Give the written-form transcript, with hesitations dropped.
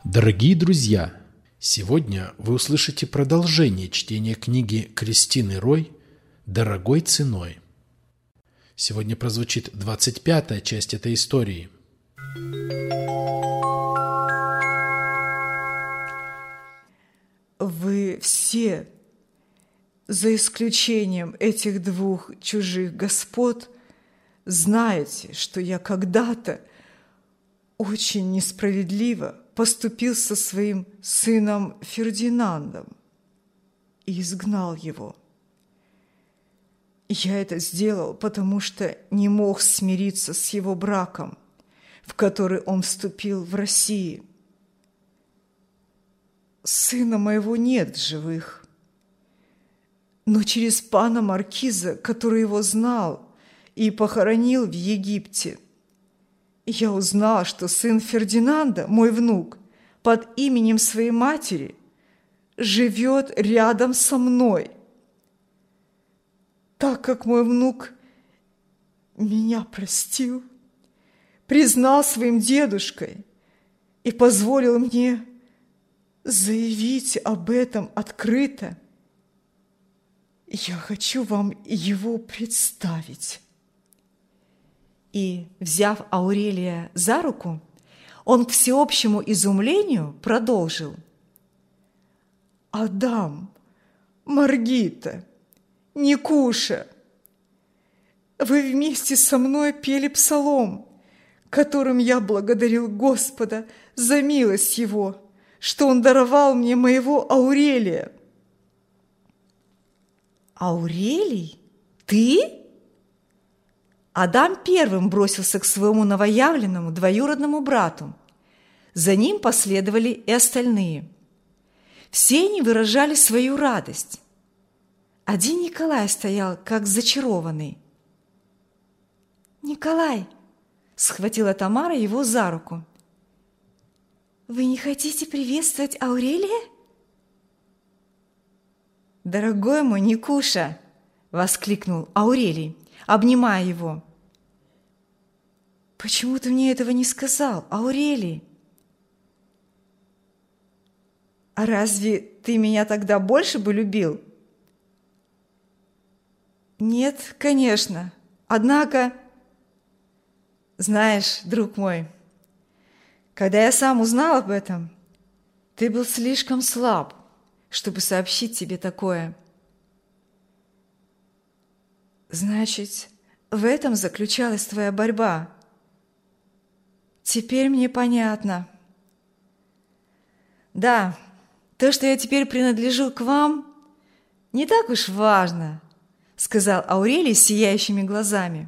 Дорогие друзья, сегодня вы услышите продолжение чтения книги Кристины Рой «Дорогой ценой». Сегодня прозвучит 25-я часть этой истории. Вы все, за исключением этих двух чужих господ, знаете, что я когда-то очень несправедливо поступил со своим сыном Фердинандом и изгнал его. Я это сделал, потому что не мог смириться с его браком, в который он вступил в России. Сына моего нет в живых, но через пана Маркиза, который его знал и похоронил в Египте, я узнал, что сын Фердинанда, мой внук, под именем своей матери, живет рядом со мной. Так как мой внук меня простил, признал своим дедушкой и позволил мне заявить об этом открыто, я хочу вам его представить». И, взяв Аурелия за руку, он к всеобщему изумлению продолжил: «Адам, Маргита, Никуша, вы вместе со мной пели псалом, которым я благодарил Господа за милость Его, что Он даровал мне моего Аурелия». «Аурелий? Ты?» Адам первым бросился к своему новоявленному двоюродному брату. За ним последовали и остальные. Все они выражали свою радость. Один Николай стоял, как зачарованный. «Николай!» – схватила Тамара его за руку. «Вы не хотите приветствовать Аурелия?» «Дорогой мой Никуша!» – воскликнул Аурелий, обнимая его. «Почему ты мне этого не сказал, Аурелий?» «А разве ты меня тогда больше бы любил?» «Нет, конечно. Однако, знаешь, друг мой, когда я сам узнал об этом, ты был слишком слаб, чтобы сообщить тебе такое». «Значит, в этом заключалась твоя борьба. Теперь мне понятно. Да, то, что я теперь принадлежу к вам, не так уж важно», — сказал Аурелий с сияющими глазами.